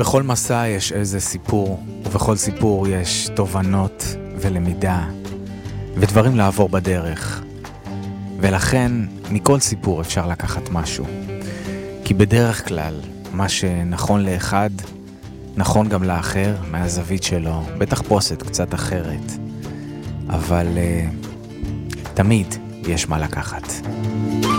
בכל מסע יש איזה סיפור, ובכל סיפור יש תובנות ולמידה, ודברים לעבור בדרך. ולכן מכל סיפור אפשר לקחת משהו. כי בדרך כלל מה שנכון לאחד, נכון גם לאחר, מהזווית שלו, בתחפושת קצת אחרת. אבל תמיד יש מה לקחת.